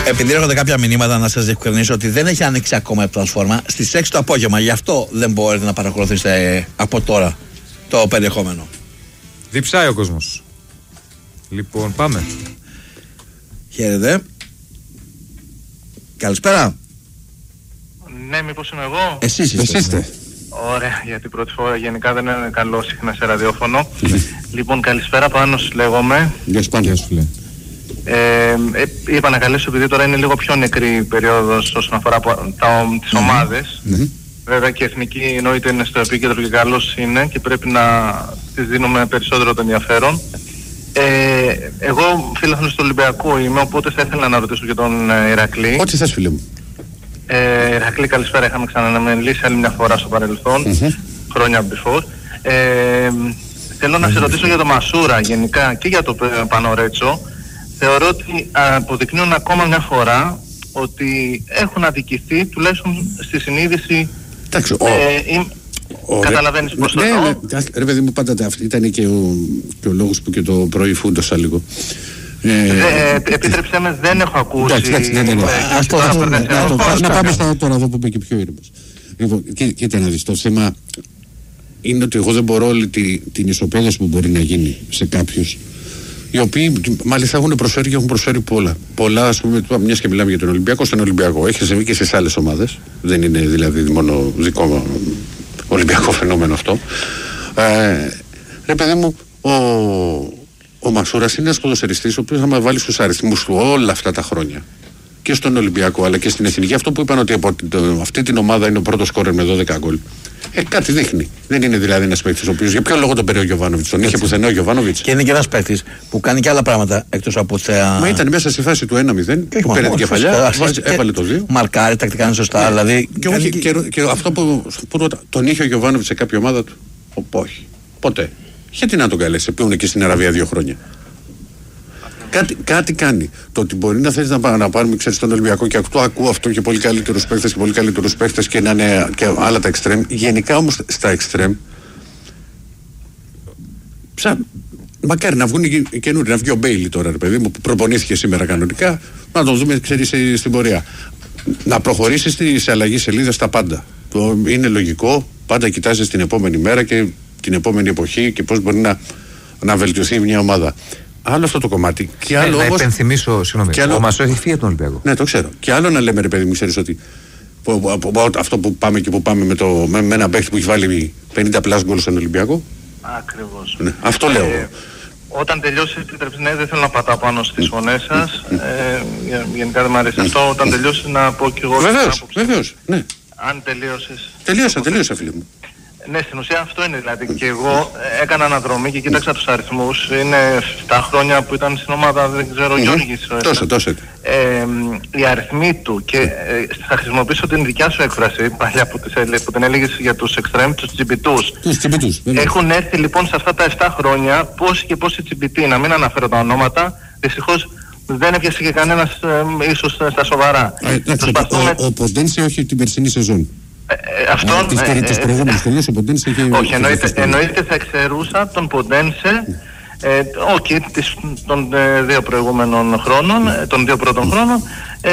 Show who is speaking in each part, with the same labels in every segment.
Speaker 1: Επειδή έρχονται κάποια μηνύματα, να σας διευκρινίσω ότι δεν έχει ανοίξει ακόμα η πλατφόρμα στις 6 το απόγευμα. Γι' αυτό δεν μπορείτε να παρακολουθήσετε από τώρα το περιεχόμενο.
Speaker 2: Διψάει ο κόσμος. Λοιπόν, πάμε.
Speaker 1: Χαίρετε. Καλησπέρα.
Speaker 3: Ναι, μήπως είμαι εγώ?
Speaker 1: Εσείς είστε.
Speaker 3: Ωραία, γιατί πρώτη φορά γενικά δεν είναι καλό συχνά σε ραδιόφωνο. Λοιπόν, καλησπέρα, Πάνος λέγομαι.
Speaker 4: Γεια σου, φίλε.
Speaker 3: Είπα να καλέσω επειδή τώρα είναι λίγο πιο νεκρή η περίοδος όσον αφορά τις ομάδες. Βέβαια και η εθνική εννοείται είναι στο επίκεντρο και καλώς είναι και πρέπει να τις δίνουμε περισσότερο το ενδιαφέρον. Εγώ φίλος του Ολυμπιακού είμαι, οπότε θα ήθελα να ρωτήσω και τον Ηρακλή.
Speaker 4: Ό,τι θες, φίλε μου.
Speaker 3: Ηρακλή, καλησπέρα, είχαμε ξαναμιλήσει άλλη μια φορά στο παρελθόν, χρόνια before. Θέλω να σε ρωτήσω για το Μασούρα γενικά και για το Πανορέτσο. Θεωρώ ότι αποδεικνύουν ακόμα μια φορά ότι έχουν αδικηθεί τουλάχιστον στη συνείδηση.
Speaker 4: Εντάξει,
Speaker 3: καταλαβαίνεις πώς το
Speaker 4: λέω. Ρε παιδί μου, πάντα αυτή ήταν και ο λόγος που και το πρωί φούντωσα λίγο.
Speaker 3: Επίτρεψέ με, δεν έχω ακούσει.
Speaker 4: Εντάξει, ναι. Να πάμε τώρα εδώ που είμαι και πιο ήρεμος. Λοιπόν, κοίτα να δεις, το θέμα είναι ότι εγώ δεν μπορώ όλη την ισοπαίδωση που μπορεί να γίνει σε κάποιους, οι οποίοι μάλιστα έχουν προσφέρει πολλά, ας πούμε, μιας και μιλάμε για τον Ολυμπιακό, στον Ολυμπιακό. Έχει συμβεί και στις άλλες ομάδες. Δεν είναι δηλαδή μόνο δικό Ολυμπιακό φαινόμενο αυτό. Ρε παιδί μου, ο Μασούρας είναι ένας ποδοσφαιριστής ο οποίος θα μας βάλει στους αριθμούς του όλα αυτά τα χρόνια. Και στον Ολυμπιακό αλλά και στην Εθνική. Αυτό που είπαν ότι από αυτή την ομάδα είναι ο πρώτος σκόρερ με 12 γκολ. Κάτι δείχνει. Δεν είναι δηλαδή ένας παίκτης ο οποίος. Για ποιο λόγο τον πήρε ο Γιοβάνοβιτς? Τον είχε πουθενά ο Γιοβάνοβιτς.
Speaker 1: Και είναι και ένας παίκτης που κάνει και άλλα πράγματα εκτός από θέα.
Speaker 4: Μα ήταν μέσα στη φάση του 1-0. Πήρε την κεφαλιά, έβαλε το 2.
Speaker 1: Μαρκάρει, τακτικά είναι σωστά. Δηλαδή.
Speaker 4: Και αυτό που τον είχε ο Γιοβάνοβιτς σε κάποια ομάδα του. Όχι. Ποτέ. Γιατί να τον καλέσει, που είναι και στην Αραβία 2 χρόνια. Κάτι κάνει. Το ότι μπορεί να θέλει να πάρουμε, ξέρεις, τον Ολυμπιακό και ακούω αυτό και πολύ καλύτερους παίχτες και να είναι και άλλα τα εξτρέμ. Γενικά όμως στα εξτρέμ, μακάρι να βγουν οι καινούριοι. Να βγει ο Μπέιλι τώρα, ρε παιδί μου, που προπονήθηκε σήμερα κανονικά, να τον δούμε, ξέρεις, στην πορεία. Να προχωρήσει σε αλλαγή σελίδα στα πάντα. Είναι λογικό, πάντα κοιτάζει την επόμενη μέρα και την επόμενη εποχή και πώς μπορεί να βελτιωθεί μια ομάδα. Άλλο αυτό το κομμάτι. Και άλλο
Speaker 2: να
Speaker 4: όμως,
Speaker 2: υπενθυμίσω, συγγνώμη, ο Μασό έχει φύγει από τον Ολυμπιακό.
Speaker 4: Ναι, το ξέρω. Και άλλο να λέμε, ρε παιδί μου, ξέρεις ότι αυτό που πάμε και που πάμε με ένα παίχτη που έχει βάλει 50 πλάς γκολ στον Ολυμπιακό.
Speaker 3: Ακριβώς.
Speaker 4: Ναι, αυτό λέω.
Speaker 3: Όταν τελειώσει, ναι, δεν θέλω να πατάω πάνω στις φωνές σας. Γενικά δεν μου αρέσει αυτό. Όταν τελειώσει να πω κι εγώ.
Speaker 4: Βεβαίως, ναι.
Speaker 3: Αν τελείωσες.
Speaker 4: Τελείωσα, φίλε μου.
Speaker 3: Ναι, στην ουσία αυτό είναι. Δηλαδή και εγώ έκανα αναδρομή και κοίταξα τους αριθμούς. Είναι 7 χρόνια που ήταν στην ομάδα, δεν ξέρω, Γιώργης.
Speaker 4: Τόσο.
Speaker 3: Οι αριθμοί του και θα χρησιμοποιήσω την δικιά σου έκφραση παλιά που την έλεγες για τους εξτρέμ, τους τσιμπιτούς. Έχουν έρθει λοιπόν σε αυτά τα 7 χρόνια πόσοι και πόσοι τσιμπιτοί, να μην αναφέρω τα ονόματα, δυστυχώς δεν έπιασε και κανένας ίσως στα σοβαρά.
Speaker 4: Ο Ποντένσε όχι την περσινή σεζόν.
Speaker 3: Αυτόν.
Speaker 4: Τις προηγούμενες χρονιές ο Ποντένσε είχε.
Speaker 3: Όχι, εννοείται θα εξαιρούσα τον Ποντένσε. Όχι, των 2 προηγούμενων χρόνων, των 2 πρώτων χρόνων.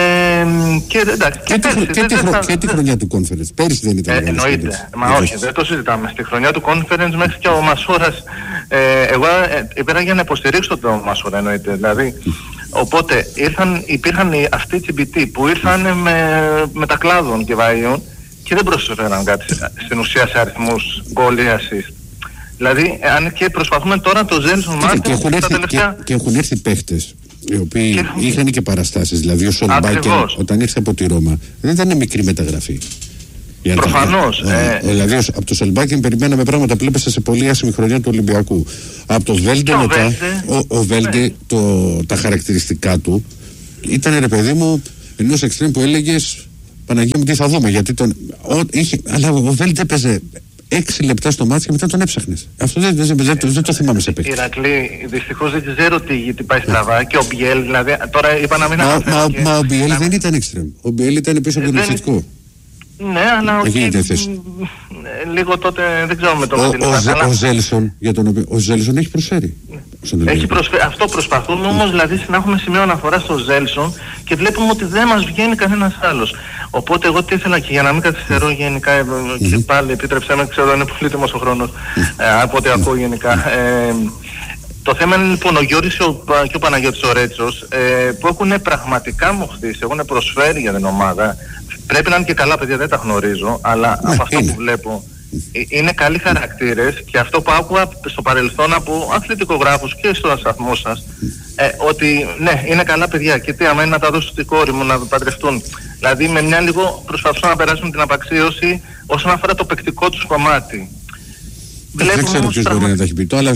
Speaker 3: Και εντάξει.
Speaker 4: Και τη χρονιά του Conference. Πέρυσι δεν ήταν.
Speaker 3: Εννοείται. Μα όχι, δεν το συζητάμε. Στη χρονιά του Conference μέχρι και ο Μασούρας. Εγώ υπήρχα για να υποστηρίξω τον Μασούρα, εννοείται. Δηλαδή. Οπότε υπήρχαν αυτοί οι τσιμπιτοί που ήρθαν με τα κλάδων και βαΐων και δεν προσφέραν κάτι στην ουσία σε αριθμούς γκολ ή assist. Δηλαδή, αν και προσπαθούμε τώρα το Ζέλσον Μάρτιν τα τελευταία.
Speaker 4: Και έχουν έρθει παίχτες οι οποίοι είχαν και παραστάσεις. Δηλαδή, ο Σολμπάκεν όταν ήρθε από τη Ρώμα δεν ήταν μικρή μεταγραφή.
Speaker 3: Προφανώς.
Speaker 4: Δηλαδή, από το Σολμπάκεν περιμέναμε πράγματα που βλέπετε σε πολύ άσχημη χρονιά του Ολυμπιακού. Από το Βέλντε μετά, ο Βέλντε, τα χαρακτηριστικά του ήταν, ρε παιδί μου, ενός εξτρέμ που έλεγες Παναγία μου, τι θα δούμε. Γιατί αλλά ο Βέλντε έπαιζε 6 λεπτά στο μάτς και μετά τον έψαχνες. Αυτό δεν το θυμάμαι σε παίκτη.
Speaker 3: Ηρακλή, δυστυχώς δεν ξέρω τι πάει στραβά. Και ο Μπιέλ, δηλαδή, τώρα είπα να μην αναφέρω.
Speaker 4: Μα ο Μπιέλ δεν ήταν εξτρέμ. Ο Μπιέλ ήταν πίσω από τον επιθετικό.
Speaker 3: Ναι, αλλά λίγο τότε δεν ξέρω με το
Speaker 4: ο Ζέλσον, για τον οποίο ο Ζέλσον έχει προσφέρει.
Speaker 3: Αυτό προσπαθούμε όμως, δηλαδή να έχουμε σημείο αναφορά στο Ζέλσον και βλέπουμε ότι δεν μας βγαίνει κανένας άλλος. Οπότε εγώ τι ήθελα, και για να μην καθυστερώ γενικά, και πάλι επίτρεψέ με, ξέρω είναι πολύτιμος ο χρόνος από ό,τι ακούω γενικά. Το θέμα είναι λοιπόν ο Γιώργης και ο Παναγιώτης ο Ρέτσος που έχουν πραγματικά μοχθήσει, έχουν προσφέρει για την ομάδα. Πρέπει να είναι και καλά παιδιά, δεν τα γνωρίζω, αλλά από αυτό που βλέπω είναι καλοί χαρακτήρες, και αυτό που άκουγα στο παρελθόν από αθλητικογράφους και στο σταθμό σας, ότι ναι, είναι καλά παιδιά και τι άμα είναι να τα δώσω στη κόρη μου να παντρευτούν. Δηλαδή με μια λίγο προσπαθούν να περάσουν την απαξίωση όσον αφορά το παικτικό τους κομμάτι.
Speaker 4: Δεν ξέρω ποιος μπορεί να τα έχει πει το, αλλά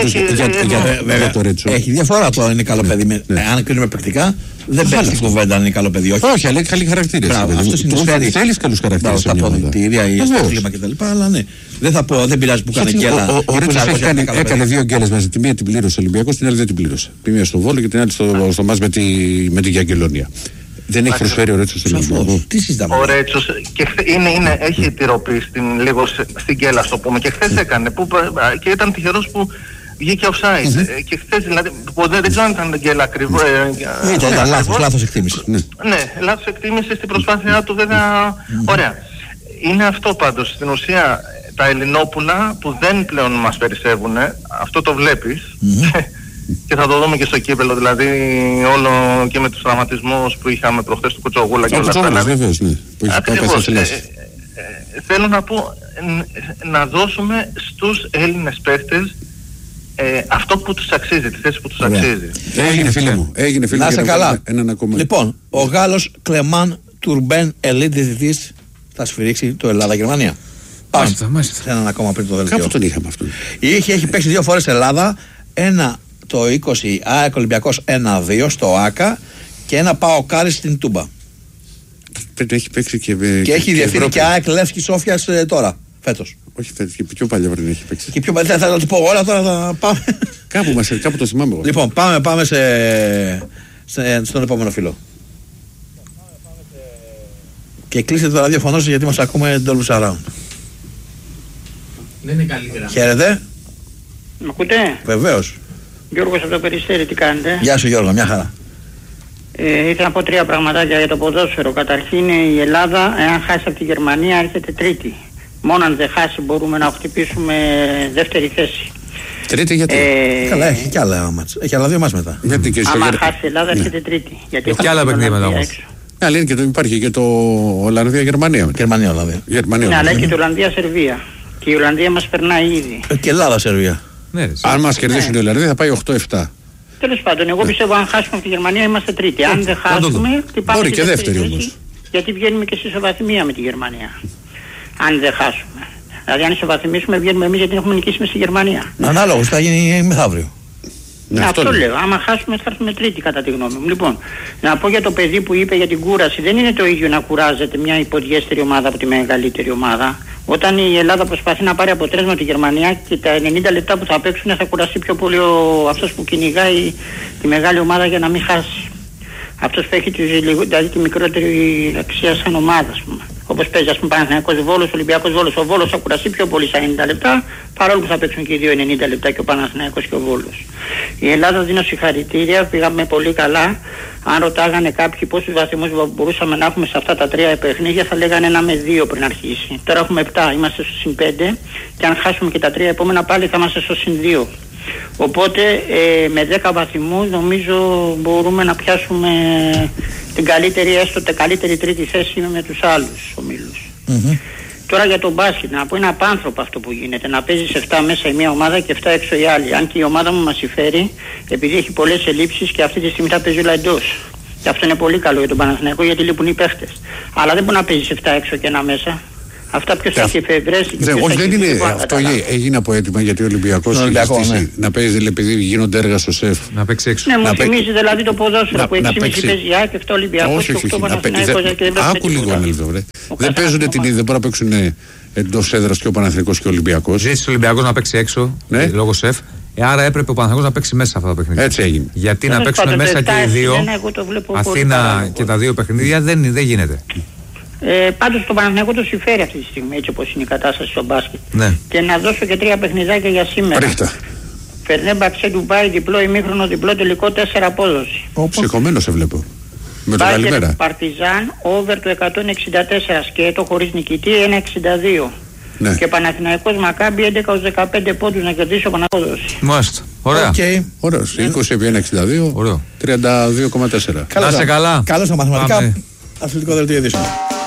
Speaker 4: για το Ρέτσο.
Speaker 1: Έχει διαφορά το είναι καλό παιδί. Αν κρίνουμε παικτικά, δεν παίρνει την κουβέντα αν είναι καλό παιδί.
Speaker 4: Όχι, αλλά έχει καλοί χαρακτήρες.
Speaker 1: Αυτό συνεισφέρει.
Speaker 4: Θέλεις καλούς χαρακτήρες.
Speaker 1: Στα αποδυτήρια ή στο κλίμα κτλ. Αλλά ναι, δεν θα πω, δεν πειράζει που κάνει γκέλα.
Speaker 4: Ο Ρέτσος έκανε 2 γκέλες μαζί. Τη μία την πλήρωσε ο Ολυμπιακός, την άλλη δεν την πλήρωσε. Τη μία στο Βόλο και την άλλη στο μάτς με τη Γιαγγελονία. Δεν έχει προσφέρει ο Ρέτσος στον Ολυμπιακό.
Speaker 1: Τι συζητάμε.
Speaker 3: Ο Ρέτσος έχει επιτροπή λίγο στην γκέλα, στο πούμε, και χθες έκανε και ήταν τυχερός που βγήκε offside. Και χθες δηλαδή, δεν ξέρω αν ήταν γκέλα ακριβώς.
Speaker 1: Ήταν λάθος εκτίμηση.
Speaker 3: Ναι, λάθος εκτίμηση στην προσπάθειά του βέβαια. Ωραία. Είναι αυτό πάντως. Στην ουσία τα Ελληνόπουλα που δεν πλέον μας περισσεύουν, αυτό το βλέπεις. Και θα το δούμε και στο κύπελλο, δηλαδή όλο και με τους τραυματισμούς που είχαμε προχθές του Κουτσογούλα και όλα αυτά.
Speaker 4: Βέβαιως, ναι.
Speaker 3: Ακριβώς. Θέλω να πω, να δώσουμε στους Έλληνες παίχτες αυτό που τους αξίζει, τη θέση που τους αξίζει.
Speaker 4: Έγινε φίλε μου.
Speaker 1: Να είσαι καλά. Λοιπόν, ο Γάλλος Κλεμάν Τουρμπέν Ελίτ διαιτητής θα σφυρίξει το Ελλάδα-Γερμανία. Πάμε σε έναν ακόμα πριν το δελτίο.
Speaker 4: Κάπου τον είχαμε αυτόν.
Speaker 1: Έχει παίξει 2 φορές Ελλάδα, ένα το 20 ΑΕΚ Ολυμπιακός 1-2 στο ΆΚΑ και ένα ΠΑΟΚ στην Τούμπα.
Speaker 4: Έχει παίξει και
Speaker 1: έχει διευθύνει και ΑΕΚ Λεύσκη Σόφιας τώρα, φέτος.
Speaker 4: Όχι φέτος, και πιο παλιά πριν έχει παίξει.
Speaker 1: Και πιο παλιά, θα το πω όλα τώρα, θα πάμε.
Speaker 4: Κάπου το θυμάμαι εγώ.
Speaker 1: Λοιπόν, πάμε στον επόμενο φίλο. Και κλείστε το ραδιοφωνό σας γιατί μας ακούμε Dolby Surround.
Speaker 5: Δεν είναι καλύτερα.
Speaker 1: Χαίρετε.
Speaker 6: Μ' ακούτε?
Speaker 1: Βεβαίως.
Speaker 6: Γιώργος από το Περιστέρι, τι κάνετε?
Speaker 1: Γεια σου Γιώργο, μια χαρά.
Speaker 6: Ήθελα να πω 3 πραγματάκια για το ποδόσφαιρο. Καταρχήν η Ελλάδα, εάν χάσει από τη Γερμανία, έρχεται τρίτη. Μόνο αν δεν χάσει μπορούμε να χτυπήσουμε δεύτερη θέση.
Speaker 4: Τρίτη γιατί?
Speaker 1: Καλά, έχει κι άλλα μάτς. Έχει άλλα 2 μάτς μετά.
Speaker 6: Άμα χάσει η Ελλάδα έρχεται τρίτη.
Speaker 2: Γιατί έχει άλλα παιχνίδια όμως.
Speaker 4: Ναι, υπάρχει και το Ολλανδία-Γερμανία.
Speaker 1: Γερμανία-Ολλανδία.
Speaker 6: Ναι, αλλά και το Ολλανδία-Σερβία. Και η Ολλανδία μας περνάει ήδη.
Speaker 1: Και Ελλάδα-Σερβία.
Speaker 4: Αν μας κερδίσουν οι Ολλανδοί θα πάει 8-7.
Speaker 6: Τέλος πάντων, εγώ πιστεύω αν χάσουμε από τη Γερμανία είμαστε τρίτη. Αν δεν χάσουμε,
Speaker 4: μπορεί και δεύτερη όμως.
Speaker 6: Γιατί βγαίνουμε και στη ισοβαθμία με τη Γερμανία. Αν δεν χάσουμε. Δηλαδή, αν ισοβαθμίσουμε, βγαίνουμε εμείς γιατί έχουμε νικήσει στη Γερμανία.
Speaker 1: Ανάλογος, θα γίνει μεθαύριο.
Speaker 6: Ναι, αυτό λέω. Άμα χάσουμε, θα έρθουμε τρίτη κατά τη γνώμη μου. Λοιπόν, να πω για το παιδί που είπε για την κούραση. Δεν είναι το ίδιο να κουράζεται μια υποδιέστερη ομάδα από τη μεγαλύτερη ομάδα. Όταν η Ελλάδα προσπαθεί να πάρει αποτέλεσμα τη Γερμανία και τα 90 λεπτά που θα παίξουν θα κουραστεί πιο πολύ αυτός που κυνηγάει τη μεγάλη ομάδα για να μην χάσει. Αυτός που έχει δηλαδή τη μικρότερη αξία σαν ομάδα, ας πούμε. Όπως παίζει, ας πούμε, Παναθηναϊκός Βόλος, Ολυμπιακός Βόλος. Ο Βόλος θα κουραστεί πιο πολύ στα 90 λεπτά, παρόλο που θα παίξουν και οι δύο 90 λεπτά και ο Παναθηναϊκός και ο Βόλος. Η Ελλάδα δίνω συγχαρητήρια, πήγαμε πολύ καλά. Αν ρωτάγανε κάποιοι πόσους βαθμούς μπορούσαμε να έχουμε σε αυτά τα 3 παιχνίδια, θα λέγανε 1 με 2 πριν αρχίσει. Τώρα έχουμε 7, είμαστε στο συν 5 και αν χάσουμε και τα 3 επόμενα πάλι θα είμαστε στο συν 2. Οπότε με 10 βαθμούς νομίζω μπορούμε να πιάσουμε την καλύτερη, έστω την καλύτερη τρίτη θέση με τους άλλους ομίλους. Τώρα για τον μπάσκετ, να πω είναι απάνθρωπο αυτό που γίνεται, να παίζεις 7 μέσα η μία ομάδα και 7 έξω η άλλη. Αν και η ομάδα μου μας συμφέρει, επειδή έχει πολλές ελλείψεις και αυτή τη στιγμή τα παίζει όλα εντός. Και αυτό είναι πολύ καλό για τον Παναθηναϊκό γιατί λείπουν οι παίχτες. Αλλά δεν μπορεί να παίζεις 7 έξω και 1 μέσα. Αυτά ποιος θα έχει εφευρέσει και ποιος
Speaker 4: δεν είναι αυτό, έγινε από έτοιμα γιατί ο Ολυμπιακός έχει στήσει να παίζει επειδή γίνονται έργα στο ΣΕΦ.
Speaker 2: Να παίξει έξω.
Speaker 6: Ναι, μου θυμίζει δηλαδή το ποδόσφαιρο που 6,5 παίζει η ΑΕΚ, 7 Ολυμπιακός και 8 Παναθηναϊκός.
Speaker 4: Άκου λίγο Ανέλβιο, ρε. Δεν παίζουν την ίδια, δεν μπορούν να παίξουν εντός έδρας και ο Παναθηναϊκός και ο Ολυμπιακός.
Speaker 2: Ζήτησε ο Ολυμπιακός να παίξει έξω λόγω ΣΕΦ. Άρα έπρεπε ο Παναθηναϊκός να παίξει μέσα αυτά τα παιχνίδια.
Speaker 4: Έτσι έγινε.
Speaker 2: Γιατί να παίξουν μέσα και οι δύο, Αθήνα και τα δύο παιχνίδια δεν γίνεται.
Speaker 6: Πάντως το Παναθηναϊκό το συμφέρει αυτή τη στιγμή έτσι όπως είναι η κατάσταση στο μπάσκετ.
Speaker 2: Ναι.
Speaker 6: Και να δώσω και 3 παιχνιδάκια για σήμερα.
Speaker 4: Πρίχτα.
Speaker 6: Φερνέμπαξε του πάει διπλό ημίχρονο, διπλό τελικό 4 απόδοση.
Speaker 4: Ψυχωμένο σε βλέπω. Με το καλημέρα.
Speaker 6: Παρτιζάν, over του 164 σκέτο χωρίς νικητή 1,62.
Speaker 4: Ναι.
Speaker 6: Και Παναθηναϊκός Μακάμπι 11-15 πόντους να κερδίσει ο Παναθηναϊκός.
Speaker 2: Μάλιστα. Ωραία.
Speaker 1: Okay.
Speaker 4: Ωραίος. 20 επί 1,62. 32,4.
Speaker 2: Να σε καλά.
Speaker 1: Καλώς τα μαθηματικά. Αθλητικό δελτίο ειδήσεων.